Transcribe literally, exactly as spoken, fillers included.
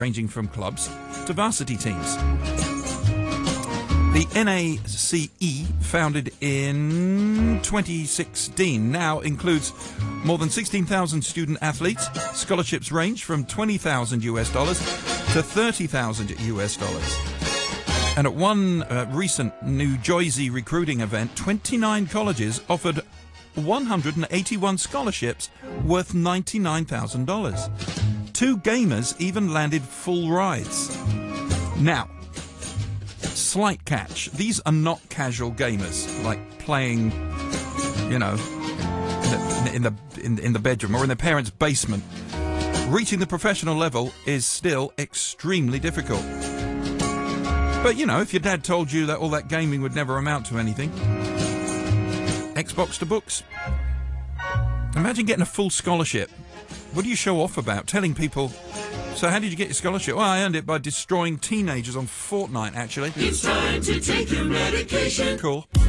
ranging from clubs to varsity teams. The N A C E, founded in twenty sixteen, now includes more than sixteen thousand student athletes. Scholarships range from twenty thousand US dollars to thirty thousand US dollars. And at one uh, recent New Jersey recruiting event, twenty-nine colleges offered one hundred eighty-one scholarships worth ninety-nine thousand dollars. Two gamers even landed full rides. Now, slight catch. These are not casual gamers, like playing, you know, in the, in the, in, in the bedroom or in their parents' basement. Reaching the professional level is still extremely difficult. But, you know, if your dad told you that all that gaming would never amount to anything, Xbox to books. Imagine getting a full scholarship. What do you show off about? Telling people, so how did you get your scholarship? Well, I earned it by destroying teenagers on Fortnite, actually. It's time to take your medication. Cool.